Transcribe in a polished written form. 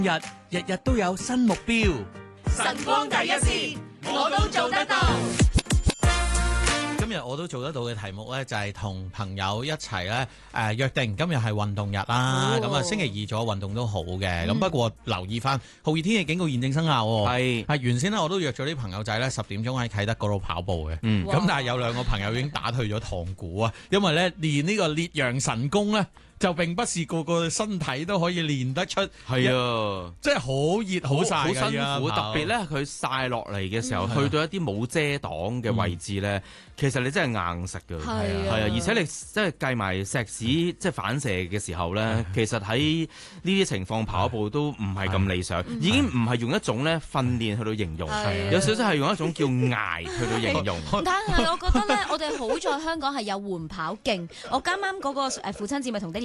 日日都有新目標， 晨光第一線，我都做得到。 今日我都做得到嘅題目咧，就係同朋友一齊咧約定，今日係運動日啦。咁啊，星期二做運動都好嘅。咁不過留意翻酷熱天氣警告現正生效。係原先咧我都約咗啲朋友仔咧10點鐘喺啟德嗰度跑步嘅。咁但係有兩個朋友已經打退咗堂鼓啊，因為咧練呢個烈陽神功咧，就並不是個個身體都可以練得出，係啊，即係好熱好曬，好辛苦。特別咧，佢曬落嚟嘅時候，去到一啲冇遮擋嘅位置咧，其實你真係硬食㗎，係啊，而且你即係計埋石屎即係反射嘅時候咧，其實喺呢啲情況跑步都唔係咁理想，已經唔係用一種咧訓練去到形容，有少少係用一種叫捱去到形容。 但係我覺得咧，我哋好在香港係有緩跑徑。我啱啱嗰個父親節咪同